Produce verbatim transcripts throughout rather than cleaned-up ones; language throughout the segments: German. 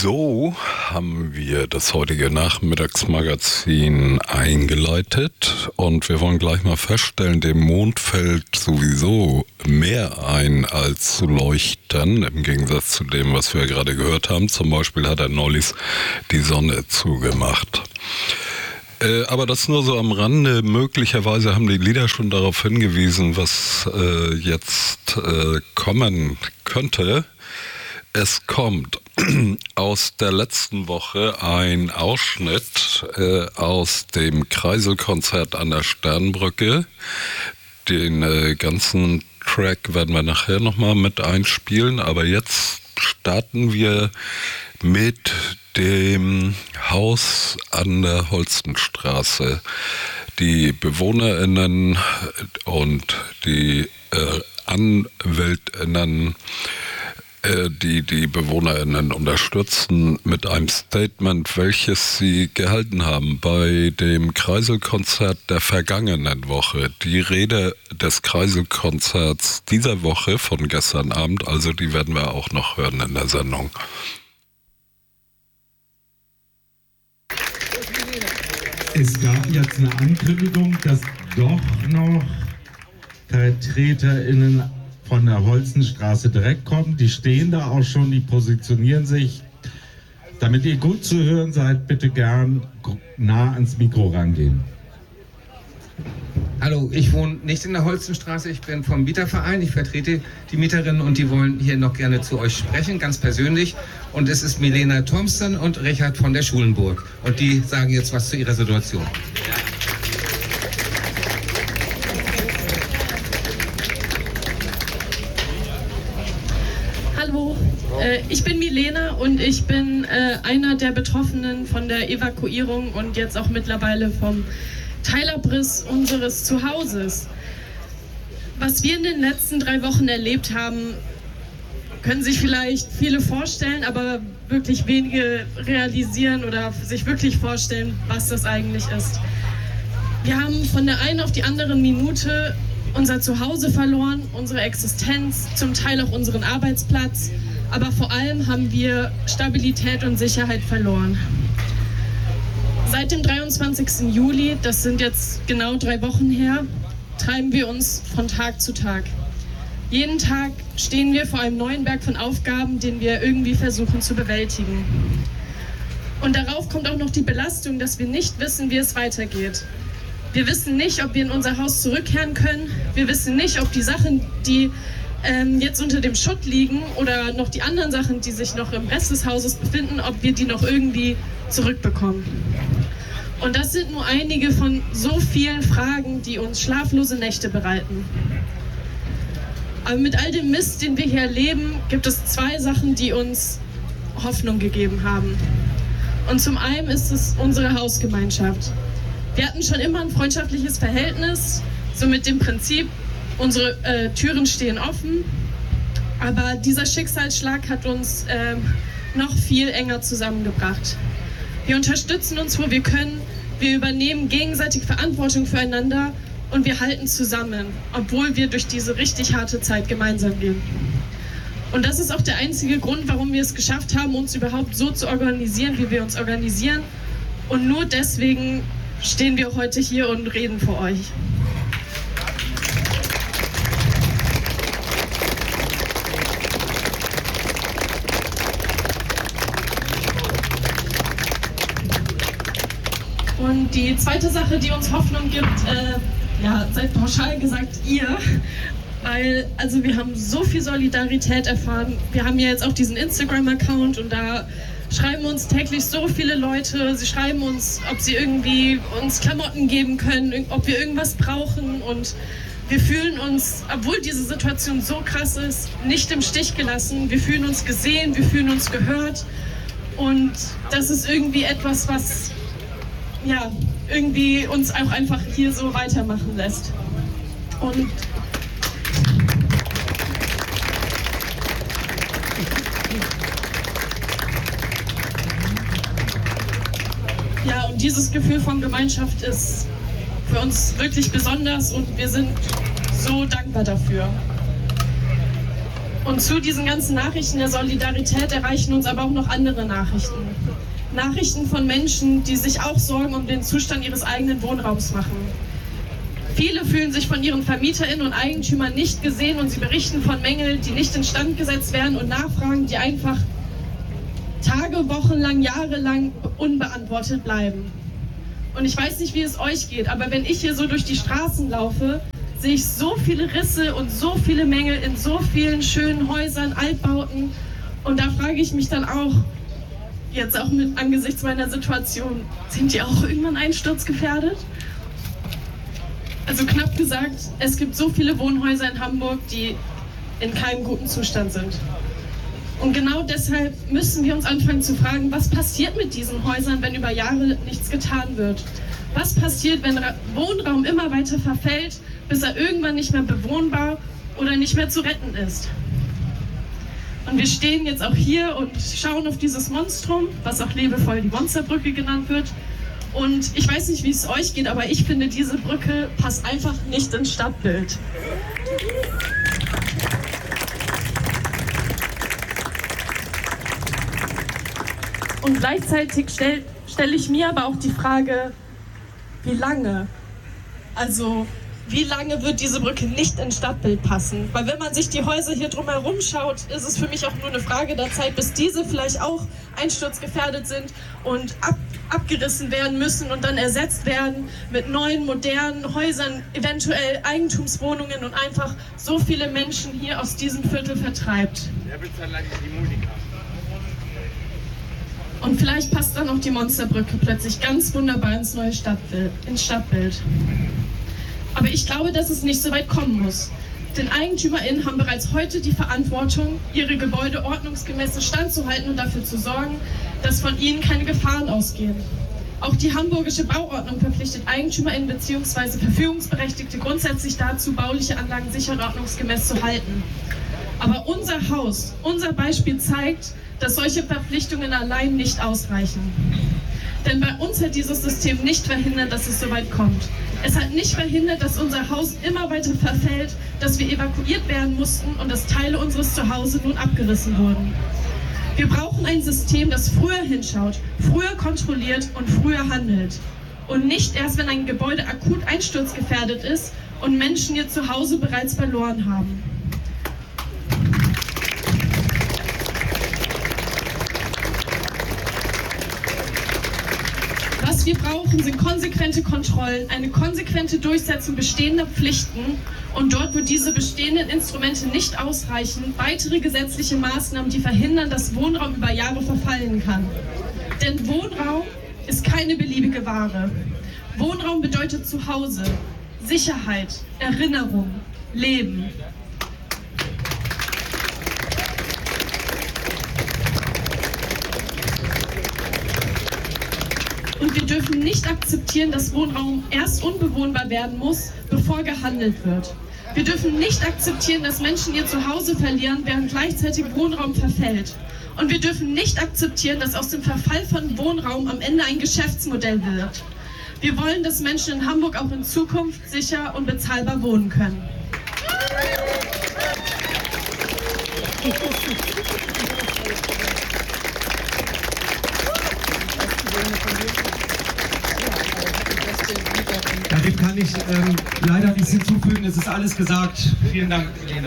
So haben wir das heutige Nachmittagsmagazin eingeleitet und wir wollen gleich mal feststellen, dem Mond fällt sowieso mehr ein als zu leuchten, im Gegensatz zu dem, was wir gerade gehört haben. Zum Beispiel hat er neulich die Sonne zugemacht. Äh, aber das nur so am Rande. Möglicherweise haben die Lieder schon darauf hingewiesen, was äh, jetzt äh, kommen könnte. Es kommt aus der letzten Woche ein Ausschnitt äh, aus dem Kreiselkonzert an der Sternbrücke. Den äh, ganzen Track werden wir nachher nochmal mit einspielen, aber jetzt starten wir mit dem Haus an der Holstenstraße. Die BewohnerInnen und die äh, AnwältInnen, die die BewohnerInnen unterstützen mit einem Statement, welches sie gehalten haben bei dem Kreiselkonzert der vergangenen Woche. Die Rede des Kreiselkonzerts dieser Woche von gestern Abend, also die werden wir auch noch hören in der Sendung. Es gab jetzt eine Ankündigung, dass doch noch VertreterInnen von der Holstenstraße direkt kommen. Die stehen da auch schon, die positionieren sich. Damit ihr gut zu hören seid, bitte gern nah ans Mikro rangehen. Hallo, ich wohne nicht in der Holstenstraße, ich bin vom Mieterverein, ich vertrete die Mieterinnen und die wollen hier noch gerne zu euch sprechen, ganz persönlich. Und es ist Milena Thompson und Richard von der Schulenburg. Und die sagen jetzt was zu ihrer Situation. Hallo, äh, ich bin Milena und ich bin äh, einer der Betroffenen von der Evakuierung und jetzt auch mittlerweile vom Teilabriss unseres Zuhauses. Was wir in den letzten drei Wochen erlebt haben, können sich vielleicht viele vorstellen, aber wirklich wenige realisieren oder sich wirklich vorstellen, was das eigentlich ist. Wir haben von der einen auf die andere Minute unser Zuhause verloren, unsere Existenz, zum Teil auch unseren Arbeitsplatz, aber vor allem haben wir Stabilität und Sicherheit verloren. Seit dem dreiundzwanzigsten Juli, das sind jetzt genau drei Wochen her, treiben wir uns von Tag zu Tag. Jeden Tag stehen wir vor einem neuen Berg von Aufgaben, den wir irgendwie versuchen zu bewältigen. Und darauf kommt auch noch die Belastung, dass wir nicht wissen, wie es weitergeht. Wir wissen nicht, ob wir in unser Haus zurückkehren können. Wir wissen nicht, ob die Sachen, die ähm, jetzt unter dem Schutt liegen oder noch die anderen Sachen, die sich noch im Rest des Hauses befinden, ob wir die noch irgendwie zurückbekommen. Und das sind nur einige von so vielen Fragen, die uns schlaflose Nächte bereiten. Aber mit all dem Mist, den wir hier erleben, gibt es zwei Sachen, die uns Hoffnung gegeben haben. Und zum einen ist es unsere Hausgemeinschaft. Wir hatten schon immer ein freundschaftliches Verhältnis, so mit dem Prinzip, unsere äh, Türen stehen offen, aber dieser Schicksalsschlag hat uns äh, noch viel enger zusammengebracht. Wir unterstützen uns, wo wir können, wir übernehmen gegenseitig Verantwortung füreinander und wir halten zusammen, obwohl wir durch diese richtig harte Zeit gemeinsam gehen. Und das ist auch der einzige Grund, warum wir es geschafft haben, uns überhaupt so zu organisieren, wie wir uns organisieren. Und nur deswegen stehen wir heute hier und reden vor euch. Und die zweite Sache, die uns Hoffnung gibt, äh, ja, seid pauschal gesagt ihr, weil also wir haben so viel Solidarität erfahren. Wir haben ja jetzt auch diesen Instagram-Account und da schreiben uns täglich so viele Leute. Sie schreiben uns, ob sie irgendwie uns Klamotten geben können, ob wir irgendwas brauchen. Und wir fühlen uns, obwohl diese Situation so krass ist, nicht im Stich gelassen. Wir fühlen uns gesehen, wir fühlen uns gehört. Und das ist irgendwie etwas, was ja, irgendwie uns auch einfach hier so weitermachen lässt. Und ja, und dieses Gefühl von Gemeinschaft ist für uns wirklich besonders und wir sind so dankbar dafür. Und zu diesen ganzen Nachrichten der Solidarität erreichen uns aber auch noch andere Nachrichten. Nachrichten von Menschen, die sich auch Sorgen um den Zustand ihres eigenen Wohnraums machen. Viele fühlen sich von ihren VermieterInnen und Eigentümern nicht gesehen und sie berichten von Mängeln, die nicht instand gesetzt werden und Nachfragen, die einfach Tage, Wochen lang, Jahre lang unbeantwortet bleiben. Und ich weiß nicht, wie es euch geht, aber wenn ich hier so durch die Straßen laufe, sehe ich so viele Risse und so viele Mängel in so vielen schönen Häusern, Altbauten. Und da frage ich mich dann auch, jetzt auch mit angesichts meiner Situation, sind die auch irgendwann einsturzgefährdet? Also knapp gesagt, es gibt so viele Wohnhäuser in Hamburg, die in keinem guten Zustand sind. Und genau deshalb müssen wir uns anfangen zu fragen, was passiert mit diesen Häusern, wenn über Jahre nichts getan wird? Was passiert, wenn Wohnraum immer weiter verfällt, bis er irgendwann nicht mehr bewohnbar oder nicht mehr zu retten ist? Und wir stehen jetzt auch hier und schauen auf dieses Monstrum, was auch liebevoll die Monsterbrücke genannt wird. Und ich weiß nicht, wie es euch geht, aber ich finde, diese Brücke passt einfach nicht ins Stadtbild. Und gleichzeitig stelle stell ich mir aber auch die Frage, wie lange? Also, wie lange wird diese Brücke nicht ins Stadtbild passen? Weil wenn man sich die Häuser hier drumherum schaut, ist es für mich auch nur eine Frage der Zeit, bis diese vielleicht auch einsturzgefährdet sind und ab, abgerissen werden müssen und dann ersetzt werden mit neuen, modernen Häusern, eventuell Eigentumswohnungen und einfach so viele Menschen hier aus diesem Viertel vertreibt. Und vielleicht passt dann auch die Monsterbrücke plötzlich ganz wunderbar ins neue Stadtbild, ins Stadtbild. Aber ich glaube, dass es nicht so weit kommen muss. Denn EigentümerInnen haben bereits heute die Verantwortung, ihre Gebäude ordnungsgemäß instand zu halten und dafür zu sorgen, dass von ihnen keine Gefahren ausgehen. Auch die hamburgische Bauordnung verpflichtet EigentümerInnen bzw. Verfügungsberechtigte grundsätzlich dazu, bauliche Anlagen sicher und ordnungsgemäß zu halten. Aber unser Haus, unser Beispiel zeigt, dass solche Verpflichtungen allein nicht ausreichen. Denn bei uns hat dieses System nicht verhindert, dass es so weit kommt. Es hat nicht verhindert, dass unser Haus immer weiter verfällt, dass wir evakuiert werden mussten und dass Teile unseres Zuhause nun abgerissen wurden. Wir brauchen ein System, das früher hinschaut, früher kontrolliert und früher handelt. Und nicht erst, wenn ein Gebäude akut einsturzgefährdet ist und Menschen ihr Zuhause bereits verloren haben. Was wir brauchen, sind konsequente Kontrollen, eine konsequente Durchsetzung bestehender Pflichten und dort, wo diese bestehenden Instrumente nicht ausreichen, weitere gesetzliche Maßnahmen, die verhindern, dass Wohnraum über Jahre verfallen kann. Denn Wohnraum ist keine beliebige Ware. Wohnraum bedeutet Zuhause, Sicherheit, Erinnerung, Leben. Und wir dürfen nicht akzeptieren, dass Wohnraum erst unbewohnbar werden muss, bevor gehandelt wird. Wir dürfen nicht akzeptieren, dass Menschen ihr Zuhause verlieren, während gleichzeitig Wohnraum verfällt. Und wir dürfen nicht akzeptieren, dass aus dem Verfall von Wohnraum am Ende ein Geschäftsmodell wird. Wir wollen, dass Menschen in Hamburg auch in Zukunft sicher und bezahlbar wohnen können. Dem kann ich ähm, leider nichts hinzufügen, es ist alles gesagt. Vielen Dank, Elena.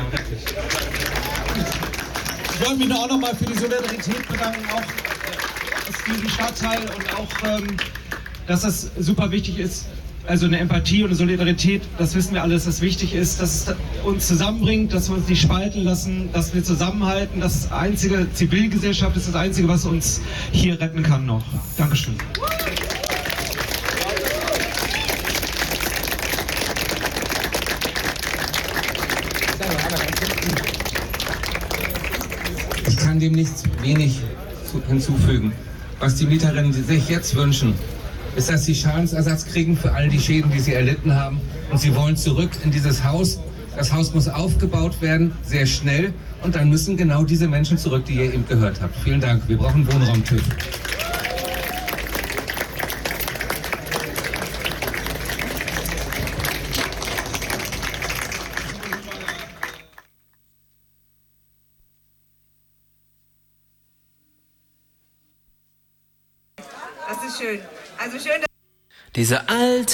Ich wollte mich auch nochmal für die Solidarität bedanken, auch für diesen Stadtteil und auch, ähm, dass das super wichtig ist. Also eine Empathie und eine Solidarität, das wissen wir alle, dass das wichtig ist, dass es uns zusammenbringt, dass wir uns nicht spalten lassen, dass wir zusammenhalten. Das einzige, Zivilgesellschaft ist das Einzige, was uns hier retten kann noch. Dankeschön. Ich kann dem nichts wenig hinzufügen. Was die Mieterinnen sich jetzt wünschen, ist, dass sie Schadensersatz kriegen für all die Schäden, die sie erlitten haben. Und sie wollen zurück in dieses Haus. Das Haus muss aufgebaut werden, sehr schnell. Und dann müssen genau diese Menschen zurück, die ihr eben gehört habt. Vielen Dank. Wir brauchen Wohnraum-TÜV. Das ist schön. Also schön, dass Diese alte